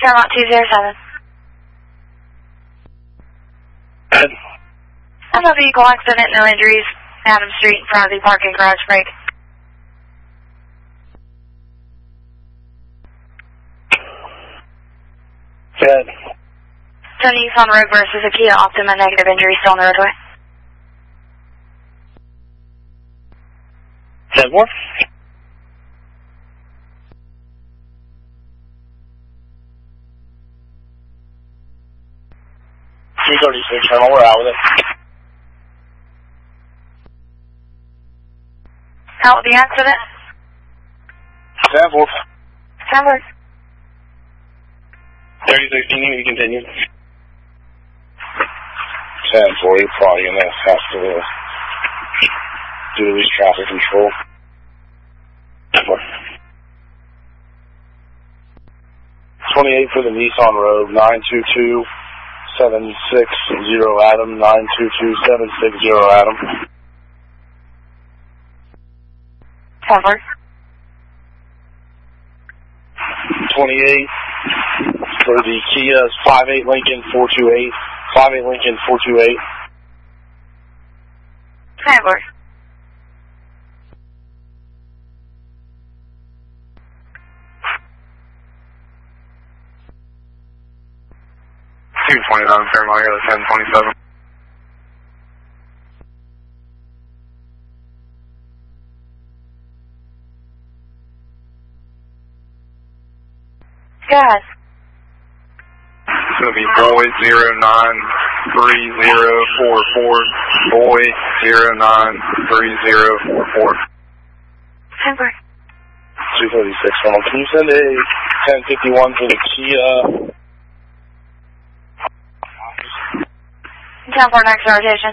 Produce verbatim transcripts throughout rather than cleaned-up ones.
Fairmont two zero seven. Good. I have a vehicle accident, no injuries. Adams Street in front of the parking garage break. Good. Tony Nissan Road versus a Kia Optima, negative injury, still on the roadway. ten four. two thirty-six, Colonel, we're out with it. Out with the accident? ten four. ten four. thirty-six, can you continue? ten four, you're probably going to have to uh, do at least traffic control. ten four. twenty-eight for the Nissan Road, nine two two seven six zero Adam, nine two two seven six zero Adam. ten four. twenty-eight for the Kia, five eight Lincoln four two eight, five eight Lincoln four two eight. ten four. two twenty-nine, Fairmont, here, ten twenty-seven. Guys. It's going to be boy zero nine three zero four four, boy zero nine three zero four four. ten four. two thirty-six, Ronald. Can you send a ten fifty-one for the Kia? ten four, next rotation.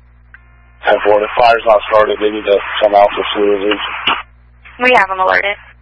ten four, the fire's not started. They need to come out for fluid. We have them alerted.